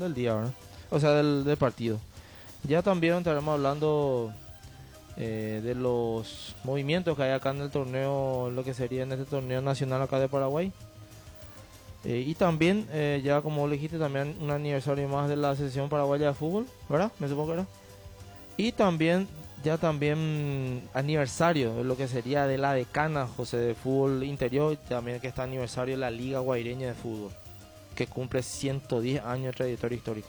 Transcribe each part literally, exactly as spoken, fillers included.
del día, ¿verdad? O sea, del, del partido. Ya también estaremos hablando eh, de los movimientos que hay acá en el torneo, lo que sería en este torneo nacional acá de Paraguay. Eh, y también, eh, ya como vos dijiste, también un aniversario más de la Asociación Paraguaya de Fútbol, ¿verdad? Me supongo que era. Y también, ya también aniversario de lo que sería de la decana, José, de fútbol interior, también que está aniversario de la Liga Guaireña de Fútbol, que cumple ciento diez años de trayectoria histórica.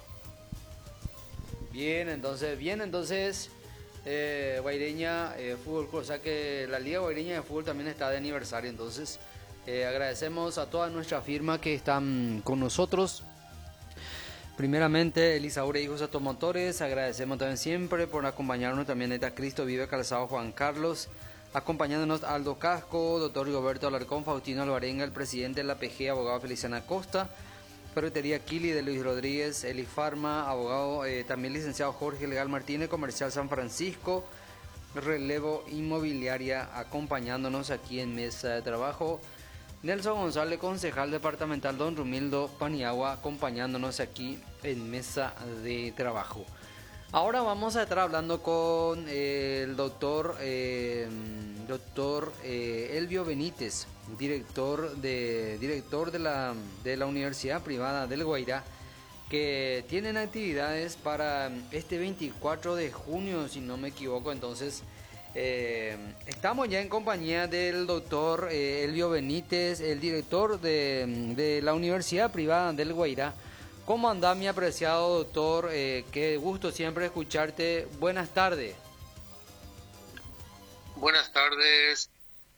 Bien, entonces, bien, entonces, eh, Guaireña eh, Fútbol Club, o sea que la Liga Guaireña de Fútbol también está de aniversario, entonces eh, agradecemos a toda nuestra firma que están con nosotros. Primeramente, Elisaura Hijos Automotores, agradecemos también siempre por acompañarnos, también está Cristo Vive Calzado Juan Carlos, acompañándonos Aldo Casco, doctor Roberto Alarcón, Faustino Alvarenga, el presidente de la P G, abogado Feliciana Costa, Ferretería Kili de Luis Rodríguez, Eli Farma, abogado, eh, también licenciado Jorge Legal Martínez, Comercial San Francisco, Relevo Inmobiliaria, acompañándonos aquí en mesa de trabajo. Nelson González, concejal departamental Don Rumildo Paniagua, acompañándonos aquí en mesa de trabajo. Ahora vamos a estar hablando con eh, el doctor, eh, doctor eh, Elvio Benítez, director de, director de la, de la Universidad Privada del Guairá, que tienen actividades para este veinticuatro de junio, si no me equivoco. Entonces, eh, estamos ya en compañía del doctor eh, Elvio Benítez, el director de, de la Universidad Privada del Guairá. ¿Cómo anda, mi apreciado doctor? Eh, qué gusto siempre escucharte. Buenas tardes. Buenas tardes,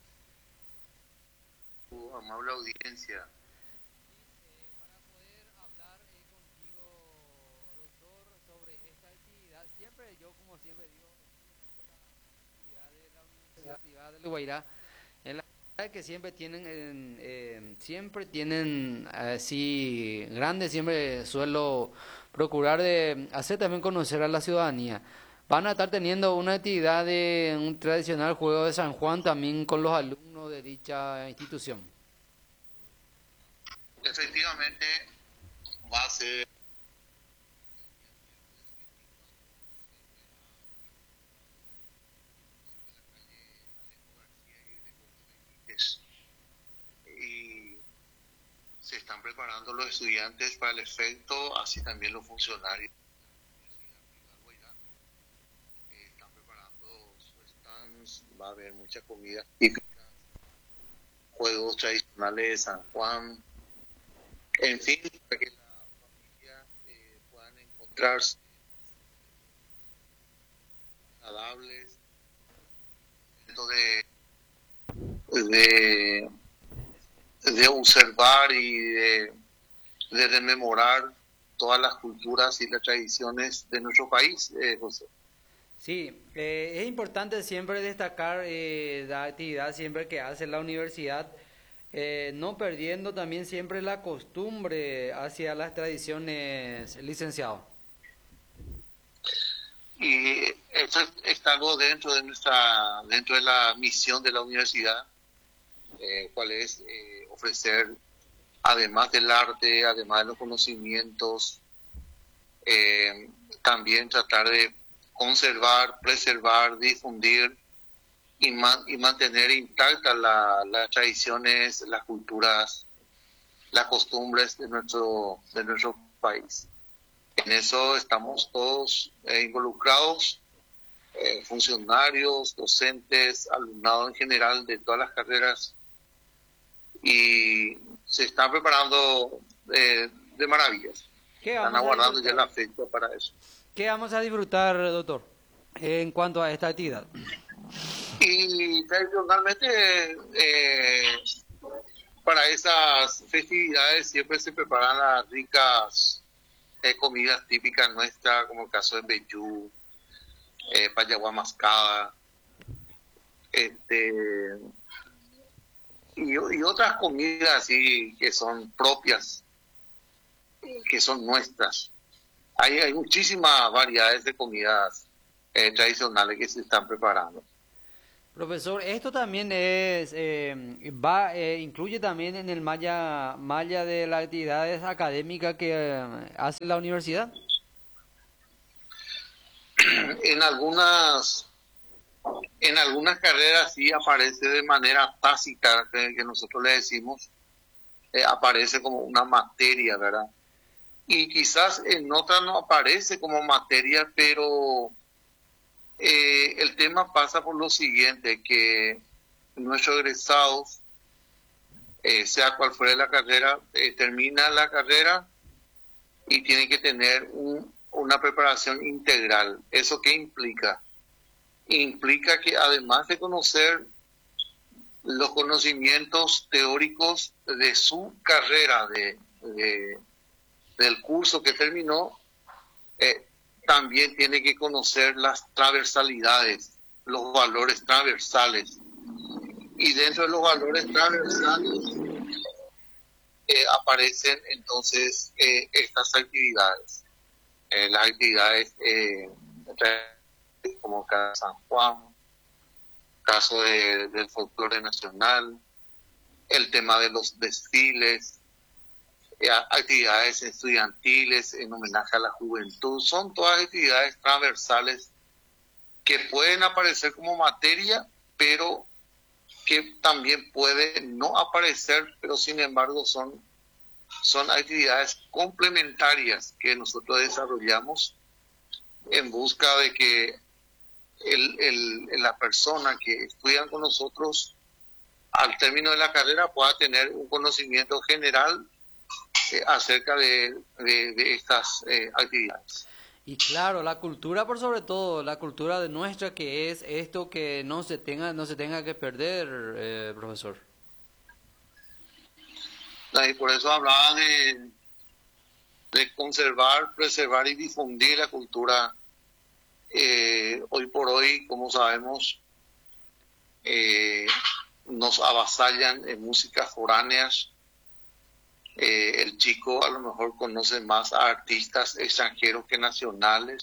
tu amable audiencia. Para poder hablar eh, contigo, doctor, sobre esta actividad, siempre yo, como siempre digo, la actividad de la Universidad Privada del Guairá, en la que siempre tienen, eh, eh, siempre tienen así grandes, siempre suelo procurar de hacer también conocer a la ciudadanía. Van a estar teniendo una actividad de un tradicional juego de San Juan también con los alumnos de dicha institución. Efectivamente, va a ser y se están preparando los estudiantes para el efecto, así también los funcionarios. Están preparando sus stands, va a haber mucha comida típica, juegos tradicionales de San Juan, en fin, para que la familia eh, puedan encontrarse agradables, de, de, de observar y de, de rememorar todas las culturas y las tradiciones de nuestro país, eh, José. Sí, eh, es importante siempre destacar eh, la actividad siempre que hace la universidad, eh, no perdiendo también siempre la costumbre hacia las tradiciones, licenciado. Y esto está algo dentro de nuestra, dentro de la misión de la universidad, eh, cuál es eh, ofrecer, además del arte, además de los conocimientos, eh, también tratar de conservar, preservar, difundir y, man, y mantener intactas la, las tradiciones, las culturas, las costumbres de nuestro, de nuestro país. En eso estamos todos eh, involucrados, eh, funcionarios, docentes, alumnado en general de todas las carreras, y se están preparando eh, de maravillas. Están aguardando ya la fecha para eso. ¿Qué vamos a disfrutar, doctor, en cuanto a esta actividad? Y tradicionalmente eh, para esas festividades siempre se preparan las ricas eh, comidas típicas nuestras, como el caso de vellú, eh, payagua mascada, este, y, y otras comidas así que son propias, que son nuestras. Hay, hay muchísimas variedades de comidas eh, tradicionales que se están preparando. Profesor, esto también es, eh, va, eh, incluye también en el malla, malla de las actividades académicas que eh, hace la universidad. En algunas, en algunas carreras sí aparece de manera tácita, que, que nosotros le decimos, eh, aparece como una materia, ¿verdad? Y quizás en otras no aparece como materia, pero eh, el tema pasa por lo siguiente, que nuestros egresados, eh, sea cual fuera la carrera, eh, termina la carrera y tienen que tener un, una preparación integral. ¿Eso qué implica? Implica que además de conocer los conocimientos teóricos de su carrera, de, de del curso que terminó, eh, también tiene que conocer las transversalidades, los valores transversales. Y dentro de los valores transversales eh, aparecen entonces eh, estas actividades. Eh, las actividades eh, como cada San Juan, caso de, del folclore nacional, el tema de los desfiles, actividades estudiantiles en homenaje a la juventud, son todas actividades transversales que pueden aparecer como materia, pero que también pueden no aparecer, pero sin embargo son, son actividades complementarias que nosotros desarrollamos en busca de que el, el, la persona que estudia con nosotros al término de la carrera pueda tener un conocimiento general Eh, acerca de, de, de estas eh, actividades. Y claro, la cultura por sobre todo, la cultura de nuestra que es esto que no se tenga, no se tenga que perder, eh, profesor. Y por eso hablaba de, de conservar, preservar y difundir la cultura. Eh, hoy por hoy, como sabemos, eh, nos avasallan en músicas foráneas. Eh, el chico a lo mejor conoce más a artistas extranjeros que nacionales,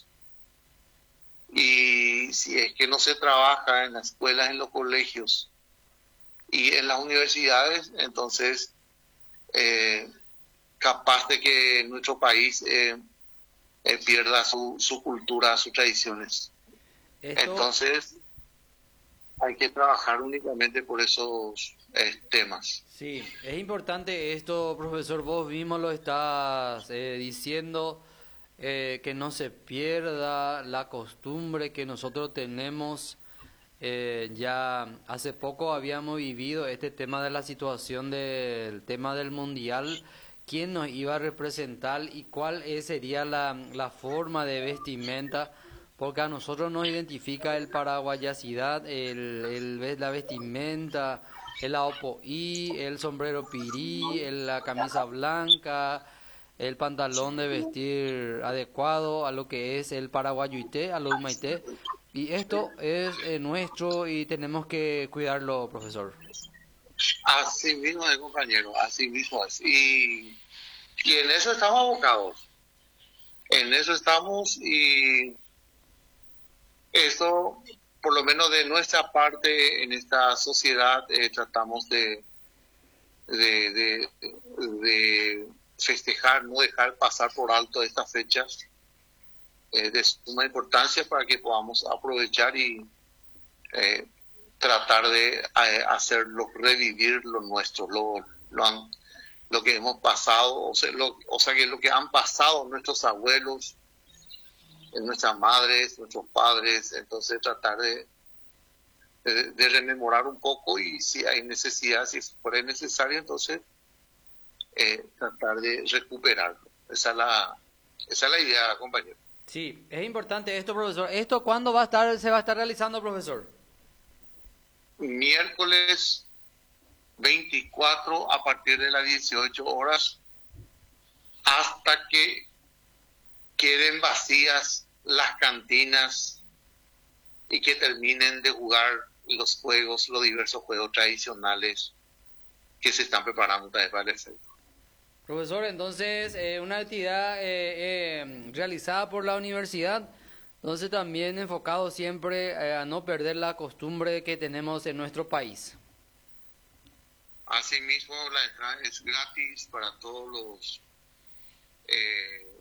y si es que no se trabaja en las escuelas, en los colegios y en las universidades, entonces eh, capaz de que nuestro país eh, eh, pierda su, su cultura, sus tradiciones. Esto... Entonces hay que trabajar únicamente por esos eh, temas. Sí, es importante esto, profesor, vos mismo lo estás eh, diciendo, eh, que no se pierda la costumbre que nosotros tenemos. Eh, ya hace poco habíamos vivido este tema de la situación del tema del mundial, quién nos iba a representar y cuál sería la, la forma de vestimenta, porque a nosotros nos identifica el paraguayacidad, el, el, la vestimenta, el aopoí, el sombrero pirí, el, la camisa blanca, el pantalón de vestir adecuado a lo que es el paraguayuité, a lo humaité. Y esto es eh, nuestro y tenemos que cuidarlo, profesor. Así mismo es, compañero, así mismo es. Y, y en eso estamos abocados. En eso estamos, y esto, por lo menos de nuestra parte en esta sociedad, eh, tratamos de, de, de, de festejar, no dejar pasar por alto estas fechas eh, de suma importancia para que podamos aprovechar y eh, tratar de eh, hacerlo revivir lo nuestro, lo, lo, han, lo que hemos pasado, o sea, lo, o sea, que lo que han pasado nuestros abuelos, nuestras madres, nuestros padres. Entonces tratar de, de, de rememorar un poco, y si hay necesidad, si fuera necesario, entonces eh, tratar de recuperarlo. Esa es la, esa es la idea, compañero. Sí, es importante esto, profesor. ¿Esto cuándo va a estar, se va a estar realizando, profesor? Miércoles veinticuatro a partir de las dieciocho horas hasta que queden vacías las cantinas y que terminen de jugar los juegos, los diversos juegos tradicionales que se están preparando también para el efecto. Profesor, entonces, eh, una actividad eh, eh, realizada por la universidad Entonces también enfocado siempre eh, a no perder la costumbre que tenemos en nuestro país. Asimismo, la entrada es gratis para todos los eh,